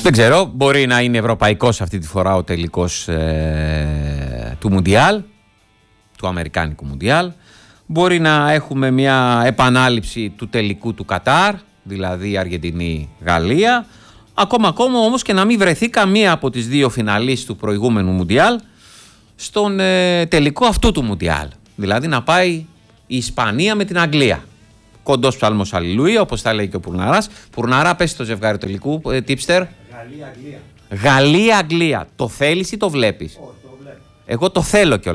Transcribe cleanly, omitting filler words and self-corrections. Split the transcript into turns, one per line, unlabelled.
Δεν ξέρω, μπορεί να είναι ευρωπαϊκός αυτή τη φορά ο τελικός του Μουντιάλ, του Αμερικάνικου Μουντιάλ. Μπορεί να έχουμε μια επανάληψη του τελικού του Κατάρ, δηλαδή Αργεντινή-Γαλλία. Ακόμα όμως και να μην βρεθεί καμία από τις δύο φιναλίστ του προηγούμενου Μουντιάλ στον τελικό αυτού του Μουντιάλ. Δηλαδή να πάει η Ισπανία με την Αγγλία. Κοντός ψάλμος αλληλούια, όπως θα λέει και ο Πουρναράς. Πουρναρά, πες το ζευγάρι τελικού, tipster.
Γαλλία-Αγγλία.
Γαλλία-Αγγλία. Το θέλεις ή το βλέπεις?
Όχι, το βλέπω.
Εγώ το θέλω κιόλας.